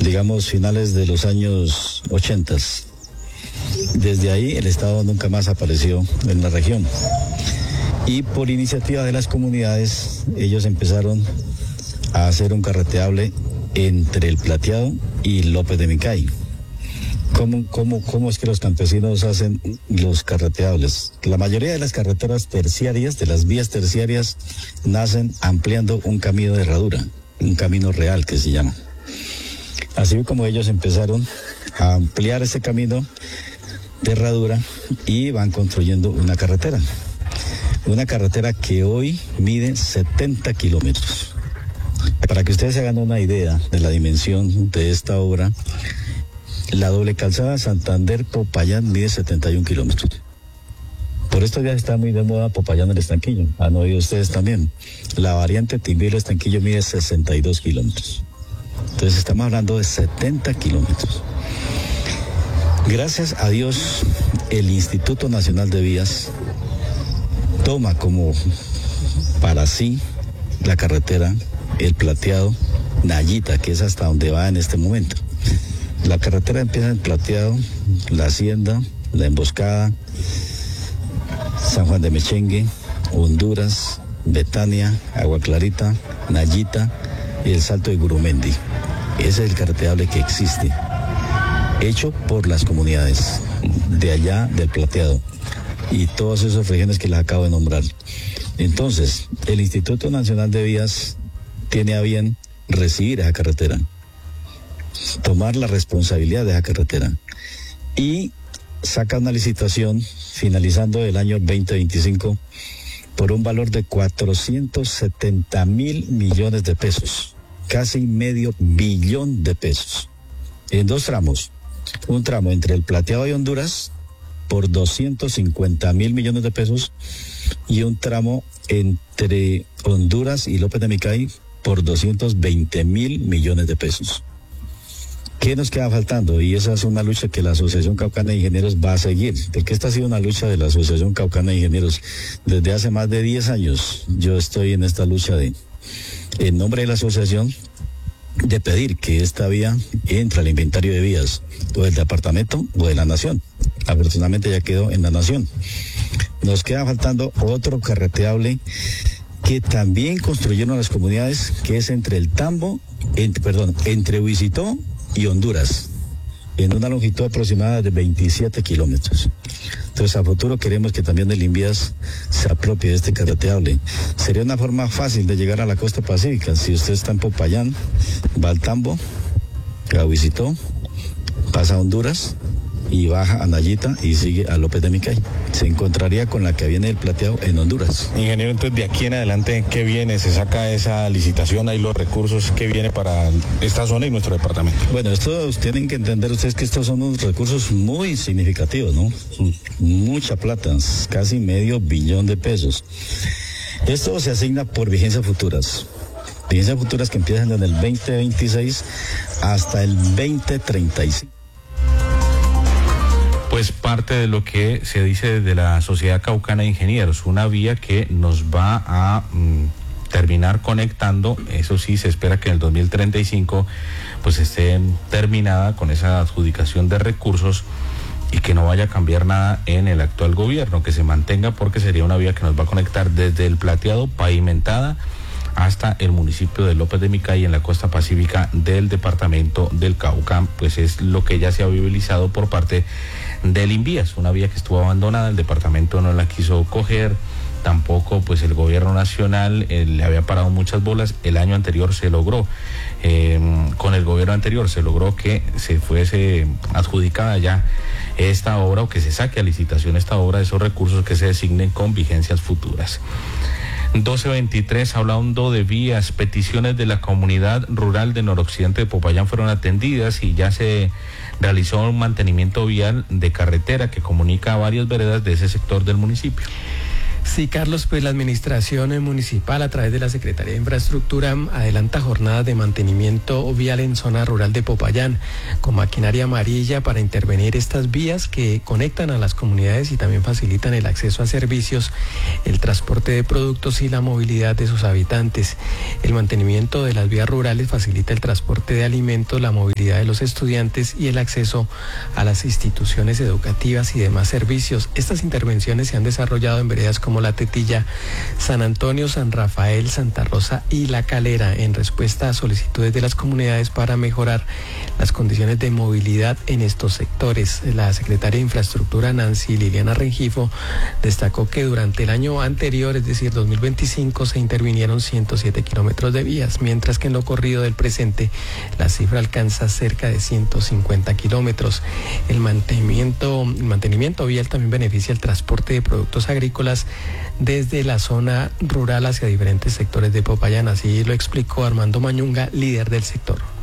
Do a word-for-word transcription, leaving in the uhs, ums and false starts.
digamos, finales de los años ochenta. Desde ahí el Estado nunca más apareció en la región. Y por iniciativa de las comunidades, ellos empezaron a hacer un carreteable entre el Plateado y López de Micay. ¿Cómo, cómo, ¿Cómo es que los campesinos hacen los carreteables? La mayoría de las carreteras terciarias, de las vías terciarias, nacen ampliando un camino de herradura, un camino real que se llama. Así como ellos empezaron a ampliar ese camino de herradura y van construyendo una carretera. Una carretera que hoy mide setenta kilómetros. Para que ustedes se hagan una idea de la dimensión de esta obra, la doble calzada Santander-Popayán mide setenta y un kilómetros. Por estos días está muy de moda Popayán el Estanquillo. Han oído ustedes también. La variante Timbielo-Estanquillo mide sesenta y dos kilómetros. Entonces estamos hablando de setenta kilómetros. Gracias a Dios, el Instituto Nacional de Vías toma como para sí la carretera El Plateado, Nayita, que es hasta donde va en este momento. La carretera empieza en Plateado, La Hacienda, La Emboscada, San Juan de Mechengue, Honduras, Betania, Agua Clarita, Nayita y el Salto de Gurumendi. Ese es el carreteable que existe, hecho por las comunidades de allá del Plateado y todas esas regiones que les acabo de nombrar. Entonces, el Instituto Nacional de Vías tiene a bien recibir esa carretera, tomar la responsabilidad de esa carretera y saca una licitación finalizando el año veinte veinticinco por un valor de cuatrocientos setenta mil millones de pesos, casi medio billón de pesos, en dos tramos. Un tramo entre el Plateado y Honduras por doscientos cincuenta mil millones de pesos y un tramo entre Honduras y López de Micay por doscientos veinte mil millones de pesos. ¿Qué nos queda faltando? Y esa es una lucha que la Asociación Caucana de Ingenieros va a seguir, porque esta ha sido una lucha de la Asociación Caucana de Ingenieros desde hace más de diez años. Yo estoy en esta lucha de, en nombre de la asociación, de pedir que esta vía entre al inventario de vías, o del departamento o de la nación. Afortunadamente ya quedó en la nación. Nos queda faltando otro carreteable que también construyeron las comunidades, que es entre el Tambo, entre, perdón, entre Huicitó y Honduras, en una longitud aproximada de veintisiete kilómetros. Entonces, a futuro queremos que también el INVÍAS se apropie de este carreteable. Sería una forma fácil de llegar a la costa pacífica. Si usted está en Popayán, va al Tambo, a Huicitó, pasa a Honduras y baja a Nayita y sigue a López de Micay. Se encontraría con la que viene del Plateado en Honduras. Ingeniero, entonces de aquí en adelante, ¿qué viene? ¿Se saca esa licitación? ¿Hay los recursos? ¿Qué viene para esta zona y nuestro departamento? Bueno, estos tienen que entender ustedes que estos son unos recursos muy significativos, ¿no? Mucha plata, casi medio billón de pesos. Esto se asigna por vigencias futuras. Vigencias futuras que empiezan desde el veinte veintiséis hasta el veinte treinta y cinco. Pues parte de lo que se dice desde la Sociedad Caucana de Ingenieros, una vía que nos va a mm, terminar conectando, eso sí, se espera que en el dos mil treinta y cinco pues esté terminada con esa adjudicación de recursos y que no vaya a cambiar nada en el actual gobierno, que se mantenga, porque sería una vía que nos va a conectar desde el Plateado, pavimentada, hasta el municipio de López de Micay en la costa pacífica del departamento del Cauca. Pues es lo que ya se ha viabilizado por parte del INVÍAS, una vía que estuvo abandonada, el departamento no la quiso coger, tampoco pues el gobierno nacional eh, le había parado muchas bolas. El año anterior se logró, eh, con el gobierno anterior se logró que se fuese adjudicada ya esta obra, o que se saque a licitación esta obra, esos recursos que se designen con vigencias futuras. doce veintitrés, hablando de vías, peticiones de la comunidad rural de noroccidente de Popayán fueron atendidas y ya se realizó un mantenimiento vial de carretera que comunica a varias veredas de ese sector del municipio. Sí, Carlos, pues la administración municipal a través de la Secretaría de Infraestructura adelanta jornadas de mantenimiento vial en zona rural de Popayán con maquinaria amarilla para intervenir estas vías que conectan a las comunidades y también facilitan el acceso a servicios, el transporte de productos y la movilidad de sus habitantes. El mantenimiento de las vías rurales facilita el transporte de alimentos, la movilidad de los estudiantes y el acceso a las instituciones educativas y demás servicios. Estas intervenciones se han desarrollado en veredas como La Tetilla, San Antonio, San Rafael, Santa Rosa y La Calera, en respuesta a solicitudes de las comunidades para mejorar las condiciones de movilidad en estos sectores. La secretaria de Infraestructura, Nancy Liliana Rengifo, destacó que durante el año anterior, es decir, dos mil veinticinco, se intervinieron ciento siete kilómetros de vías, mientras que en lo corrido del presente la cifra alcanza cerca de ciento cincuenta kilómetros. El mantenimiento, el mantenimiento vial también beneficia el transporte de productos agrícolas desde la zona rural hacia diferentes sectores de Popayán. Así lo explicó Armando Mañunga, líder del sector.